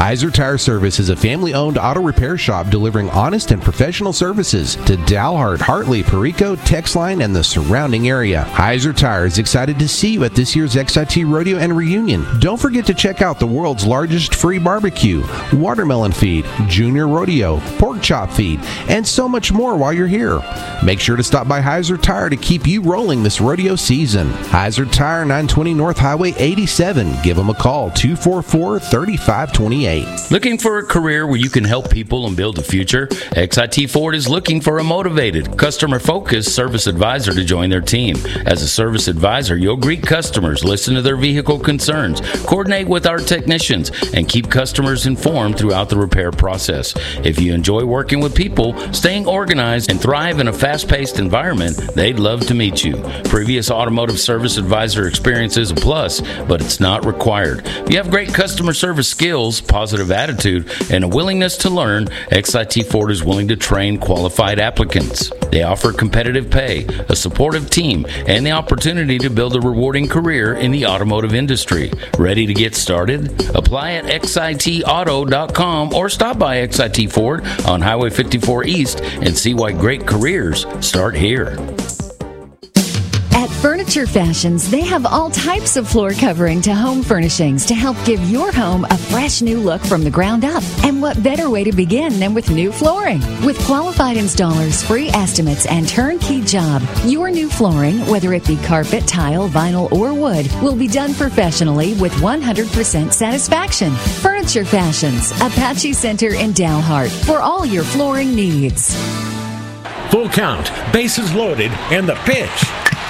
Heiser Tire Service is a family-owned auto repair shop delivering honest and professional services to Dalhart, Hartley, Perico, Texline, and the surrounding area. Heiser Tire is excited to see you at this year's XIT Rodeo and Reunion. Don't forget to check out the world's largest free barbecue, watermelon feed, junior rodeo, pork chop feed, and so much more while you're here. Make sure to stop by Heiser Tire to keep you rolling this rodeo season. Heiser Tire, 920 North Highway 87. Give them a call, 244-3528. Looking for a career where you can help people and build a future? XIT Ford is looking for a motivated, customer-focused service advisor to join their team. As a service advisor, you'll greet customers, listen to their vehicle concerns, coordinate with our technicians, and keep customers informed throughout the repair process. If you enjoy working with people, staying organized, and thrive in a fast-paced environment, they'd love to meet you. Previous automotive service advisor experience is a plus, but it's not required. If you have great customer service skills, positive attitude, and a willingness to learn, XIT Ford is willing to train qualified applicants. They offer competitive pay, a supportive team, and the opportunity to build a rewarding career in the automotive industry. Ready to get started? Apply at xitauto.com or stop by XIT Ford on Highway 54 East and see why great careers start here. At Furniture Fashions, they have all types of floor covering to home furnishings to help give your home a fresh new look from the ground up. And what better way to begin than with new flooring? With qualified installers, free estimates, and turnkey job, your new flooring, whether it be carpet, tile, vinyl, or wood, will be done professionally with 100% satisfaction. Furniture Fashions, Apache Center in Dalhart, for all your flooring needs. Full count, bases loaded, and the pitch.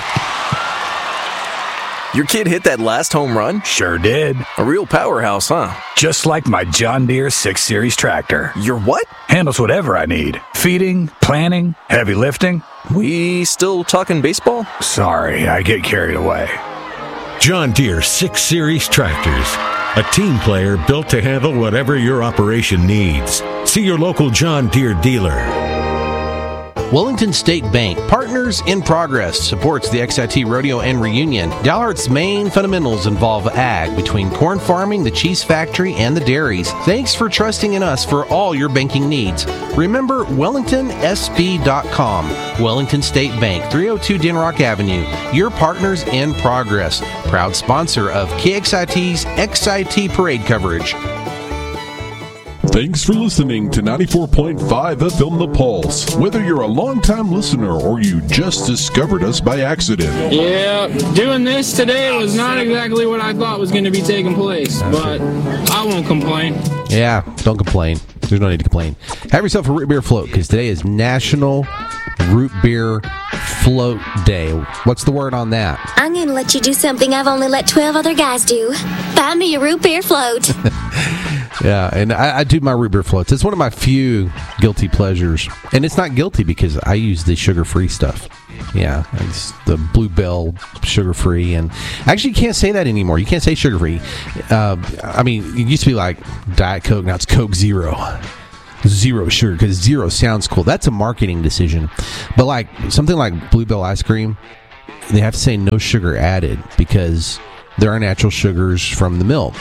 Your kid hit that last home run? Sure did. A real powerhouse, huh? Just like my John Deere 6 Series tractor. Your what? Handles whatever I need. Feeding, planting, heavy lifting. We still talking baseball? Sorry, I get carried away. John Deere 6 Series tractors. A team player built to handle whatever your operation needs. See your local John Deere dealer. Wellington State Bank, Partners in Progress, supports the XIT Rodeo and Reunion. Dalhart's main fundamentals involve ag, between corn farming, the cheese factory, and the dairies. Thanks for trusting in us for all your banking needs. Remember WellingtonSB.com. Wellington State Bank, 302 Denrock Avenue, your Partners in Progress. Proud sponsor of KXIT's XIT Parade coverage. Thanks for listening to 94.5 FM The Pulse. Whether you're a long-time listener or you just discovered us by accident. Yeah, doing this today was not exactly what I thought was going to be taking place, but I won't complain. Yeah, don't complain. There's no need to complain. Have yourself a root beer float, because today is National Root Beer Float Day. What's the word on that? I'm going to let you do something I've only let 12 other guys do. Buy me a root beer float. Yeah, and I do my root beer floats. It's one of my few guilty pleasures. And it's not guilty because I use the sugar-free stuff. Yeah, it's the Bluebell sugar-free. And actually, you can't say that anymore. You can't say sugar-free. I mean, it used to be like Diet Coke. Now it's Coke Zero. Zero sugar, because zero sounds cool. That's a marketing decision. But like something like Bluebell ice cream, they have to say no sugar added because there are natural sugars from the milk.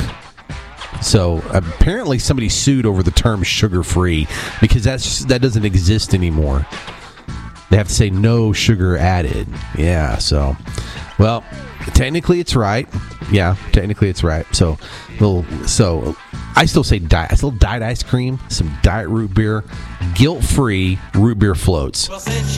So apparently somebody sued over the term sugar-free because that doesn't exist anymore. They have to say no sugar added. Yeah, so, well, technically it's right. Yeah, technically it's right. So I still say diet. I still diet ice cream, some diet root beer, guilt-free root beer floats.